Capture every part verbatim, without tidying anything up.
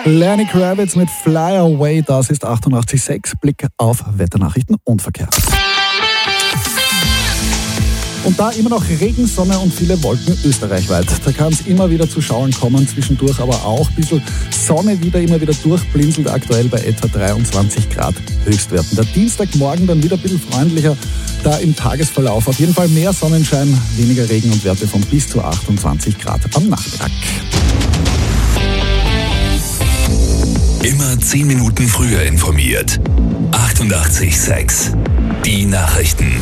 Lenny Kravitz mit Fly Away, das ist achtundachtzig Komma sechs. Blick auf Wetternachrichten und Verkehr. Und da immer noch Regen, Sonne und viele Wolken österreichweit. Da kann es immer wieder zu Schauern kommen, zwischendurch aber auch ein bisschen Sonne wieder, immer wieder durchblinzelt, aktuell bei etwa dreiundzwanzig Grad Höchstwerten. Der Dienstagmorgen dann wieder ein bisschen freundlicher, da im Tagesverlauf auf jeden Fall mehr Sonnenschein, weniger Regen und Werte von bis zu achtundzwanzig Grad am Nachmittag. Immer zehn Minuten früher informiert. achtundachtzig Komma sechs. Die Nachrichten.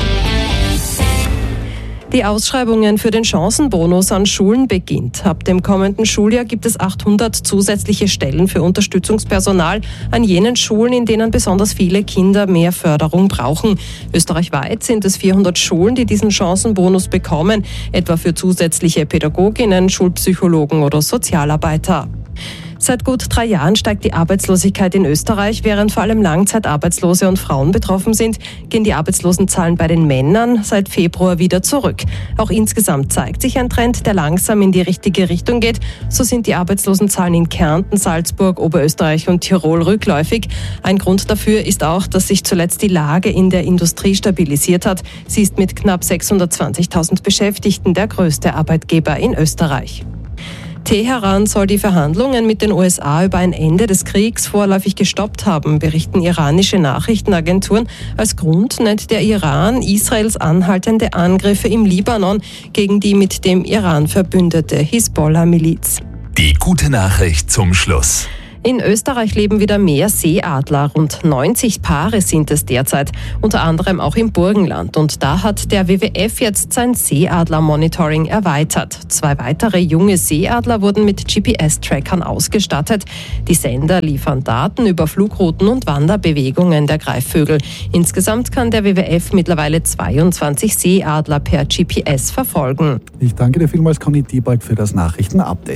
Die Ausschreibungen für den Chancenbonus an Schulen beginnt. Ab dem kommenden Schuljahr gibt es achthundert zusätzliche Stellen für Unterstützungspersonal an jenen Schulen, in denen besonders viele Kinder mehr Förderung brauchen. Österreichweit sind es vierhundert Schulen, die diesen Chancenbonus bekommen, etwa für zusätzliche Pädagoginnen, Schulpsychologen oder Sozialarbeiter. Seit gut drei Jahren steigt die Arbeitslosigkeit in Österreich. Während vor allem Langzeitarbeitslose und Frauen betroffen sind, gehen die Arbeitslosenzahlen bei den Männern seit Februar wieder zurück. Auch insgesamt zeigt sich ein Trend, der langsam in die richtige Richtung geht. So sind die Arbeitslosenzahlen in Kärnten, Salzburg, Oberösterreich und Tirol rückläufig. Ein Grund dafür ist auch, dass sich zuletzt die Lage in der Industrie stabilisiert hat. Sie ist mit knapp sechshundertzwanzigtausend Beschäftigten der größte Arbeitgeber in Österreich. Teheran soll die Verhandlungen mit den U S A über ein Ende des Kriegs vorläufig gestoppt haben, berichten iranische Nachrichtenagenturen. Als Grund nennt der Iran Israels anhaltende Angriffe im Libanon gegen die mit dem Iran verbündete Hisbollah-Miliz. Die gute Nachricht zum Schluss. In Österreich leben wieder mehr Seeadler. Rund neunzig Paare sind es derzeit, unter anderem auch im Burgenland. Und da hat der W W F jetzt sein Seeadler-Monitoring erweitert. Zwei weitere junge Seeadler wurden mit G P S-Trackern ausgestattet. Die Sender liefern Daten über Flugrouten und Wanderbewegungen der Greifvögel. Insgesamt kann der W W F mittlerweile zweiundzwanzig Seeadler per G P S verfolgen. Ich danke dir vielmals, Conny Diebold, für das Nachrichten-Update.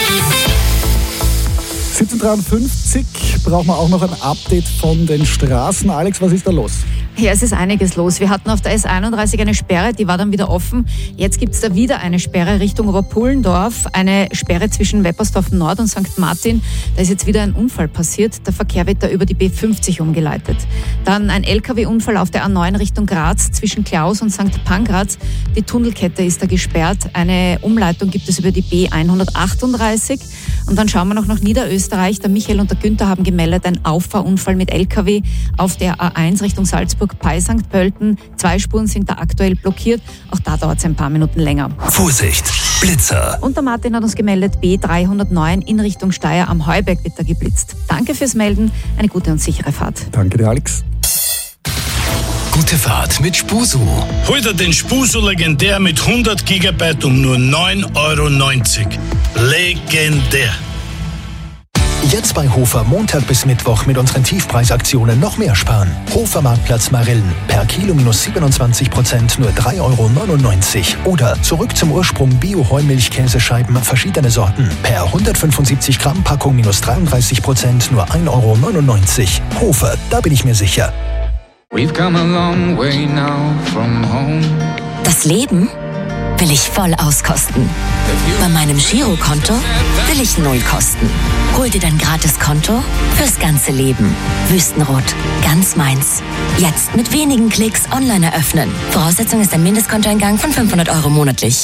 siebzehn Uhr dreiundfünfzig brauchen wir auch noch ein Update von den Straßen. Alex, was ist da los? Ja, es ist einiges los. Wir hatten auf der S einunddreißig eine Sperre, die war dann wieder offen. Jetzt gibt es da wieder eine Sperre Richtung Oberpullendorf, eine Sperre zwischen Weppersdorf Nord und Sankt Martin. Da ist jetzt wieder ein Unfall passiert. Der Verkehr wird da über die B fünfzig umgeleitet. Dann ein L K W-Unfall auf der A neun Richtung Graz zwischen Klaus und Sankt Pankraz. Die Tunnelkette ist da gesperrt. Eine Umleitung gibt es über die B hundertachtunddreißig. Und dann schauen wir noch nach Niederösterreich. Der Michael und der Günther haben gemeldet, ein Auffahrunfall mit L K W auf der A eins Richtung Salzburg bei Sankt Pölten. Zwei Spuren sind da aktuell blockiert. Auch da dauert es ein paar Minuten länger. Vorsicht, Blitzer. Und der Martin hat uns gemeldet, B dreihundertneun in Richtung Steyr am Heuberg wird da geblitzt. Danke fürs Melden. Eine gute und sichere Fahrt. Danke dir, Alex. Gute Fahrt mit Spusu. Hol dir den Spusu Legendär mit hundert Gigabyte um nur neun Euro neunzig. Legendär. Jetzt bei Hofer Montag bis Mittwoch mit unseren Tiefpreisaktionen noch mehr sparen. Hofer Marktplatz Marillen. Per Kilo minus siebenundzwanzig Prozent nur drei Euro neunundneunzig. Oder zurück zum Ursprung Bio-Heumilch-Käsescheiben verschiedene Sorten. Per hundertfünfundsiebzig Gramm Packung minus dreiunddreißig Prozent nur ein Euro neunundneunzig. Hofer, da bin ich mir sicher. We've come a long way now from home. Das Leben will ich voll auskosten. Bei meinem Girokonto will ich null kosten. Hol dir dein Gratiskonto fürs ganze Leben. Wüstenrot, ganz meins. Jetzt mit wenigen Klicks online eröffnen. Voraussetzung ist ein Mindestkontoeingang von fünfhundert Euro monatlich.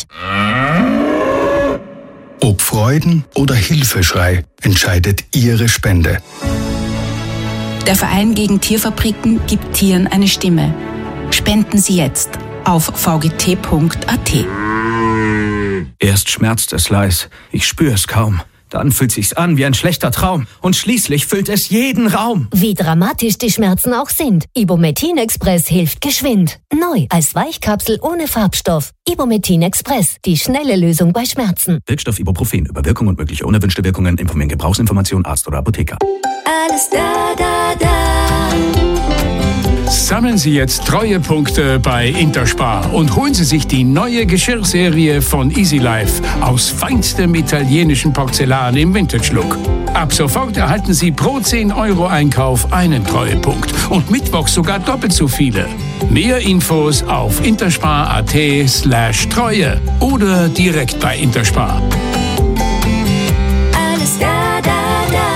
Ob Freuden oder Hilfeschrei entscheidet Ihre Spende. Der Verein gegen Tierfabriken gibt Tieren eine Stimme. Spenden Sie jetzt auf v g t punkt a t. Erst schmerzt es leis, ich spüre es kaum. Dann fühlt sich's an wie ein schlechter Traum und schließlich füllt es jeden Raum. Wie dramatisch die Schmerzen auch sind, Ibumetin Express hilft geschwind. Neu als Weichkapsel ohne Farbstoff. Ibumetin Express, die schnelle Lösung bei Schmerzen. Wirkstoff Ibuprofen. Über Wirkung und mögliche unerwünschte Wirkungen informieren Gebrauchsinformation Arzt oder Apotheker. Alles da, da, da. Sammeln Sie jetzt Treuepunkte bei Interspar und holen Sie sich die neue Geschirrserie von Easy Life aus feinstem italienischen Porzellan im Vintage-Look. Ab sofort erhalten Sie pro zehn Euro Einkauf einen Treuepunkt und mittwochs sogar doppelt so viele. Mehr Infos auf interspar.at slash Treue oder direkt bei Interspar. Alles da, da, da.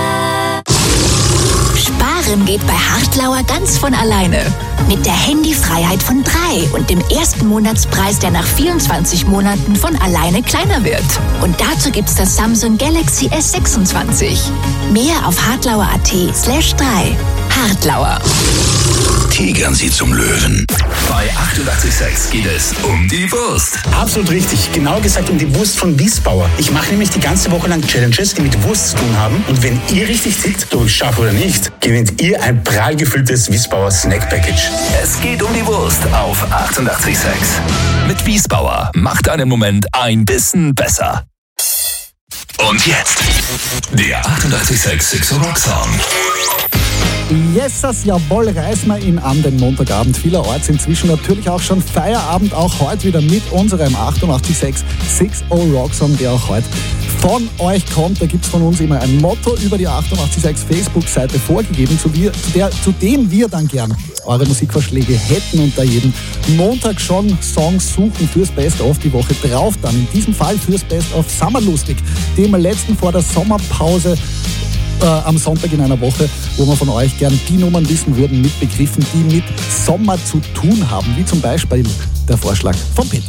geht bei Hartlauer ganz von alleine. Mit der Handyfreiheit von drei und dem ersten Monatspreis, der nach vierundzwanzig Monaten von alleine kleiner wird. Und dazu gibt's das Samsung Galaxy S sechsundzwanzig. Mehr auf hartlauer.at slash drei. Hartlauer. Tigern Sie zum Löwen. Bei achtundachtzig Komma sechs geht es um die Wurst. Absolut richtig. Genauer gesagt um die Wurst von Wiesbauer. Ich mache nämlich die ganze Woche lang Challenges, die mit Wurst zu tun haben. Und wenn ihr richtig tippt, ob ich schaffe oder nicht, gewinnt ihr ein prall gefülltes Wiesbauer Snack Package. Es geht um die Wurst auf achtundachtzig Komma sechs. Mit Wiesbauer macht einen Moment ein bisschen besser. Und jetzt der achtundachtzig Komma sechs Six Rock Song. Yesas, jawohl, reißen wir ihn an den Montagabend. Vielerorts inzwischen natürlich auch schon Feierabend, auch heute wieder mit unserem achtundachtzig Komma sechs Six O Rock Song, der auch heute von euch kommt. Da gibt es von uns immer ein Motto über die achtundachtzig Komma sechs Facebook-Seite vorgegeben, zu, wir, zu, der, zu dem wir dann gern eure Musikvorschläge hätten und da jeden Montag schon Songs suchen fürs Best-of die Woche drauf. Dann in diesem Fall fürs Best-of Sommerlustig, dem letzten vor der Sommerpause Äh, am Sonntag in einer Woche, wo wir von euch gern die Nummern wissen würden mit Begriffen, die mit Sommer zu tun haben, wie zum Beispiel der Vorschlag von Peter.